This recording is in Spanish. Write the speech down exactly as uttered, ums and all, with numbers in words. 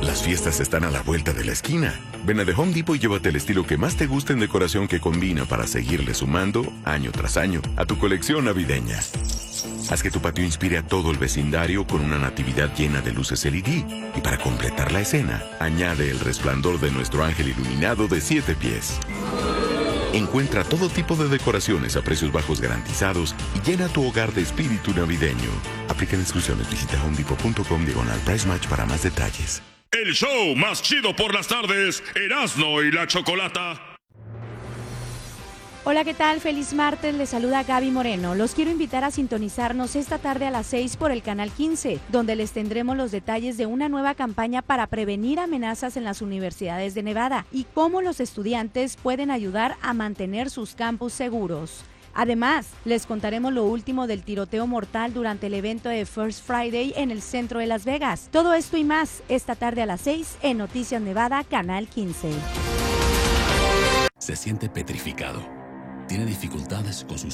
Las fiestas están a la vuelta de la esquina. Ven a The Home Depot y llévate el estilo que más te gusta en decoración que combina para seguirle sumando, año tras año, a tu colección navideña. Haz que tu patio inspire a todo el vecindario con una natividad llena de luces L E D. Y para completar la escena, añade el resplandor de nuestro ángel iluminado de siete pies. Encuentra todo tipo de decoraciones a precios bajos garantizados y llena tu hogar de espíritu navideño. Aplican exclusiones. Visita homedepot punto com diagonal price match para más detalles. El show más chido por las tardes, Erasmo y la Chocolata. Hola, ¿qué tal? Feliz martes, les saluda Gaby Moreno. Los quiero invitar a sintonizarnos esta tarde a las seis por el Canal quince, donde les tendremos los detalles de una nueva campaña para prevenir amenazas en las universidades de Nevada y cómo los estudiantes pueden ayudar a mantener sus campus seguros. Además, les contaremos lo último del tiroteo mortal durante el evento de First Friday en el centro de Las Vegas. Todo esto y más esta tarde a las seis en Noticias Nevada, Canal quince. Se siente petrificado. Tiene dificultades con sus